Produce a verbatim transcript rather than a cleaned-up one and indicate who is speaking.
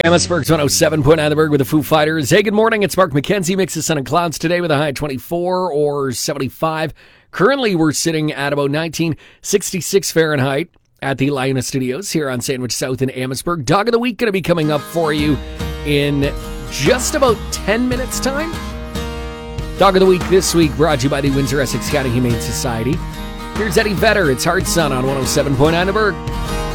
Speaker 1: Amherstburg's one oh seven point nine The Berg with the Foo Fighters. Hey, good morning. It's Mark McKenzie. Mix of sun and clouds today with a high twenty-four or seventy-five. Currently, we're sitting at about nineteen sixty-six Fahrenheit at the Lioness Studios here on Sandwich South in Amherstburg. Dog of the Week going to be coming up for you in just about ten minutes' time. Dog of the Week this week brought to you by the Windsor-Essex County Humane Society. Here's Eddie Vedder. It's Hard Sun on one oh seven point nine The Berg.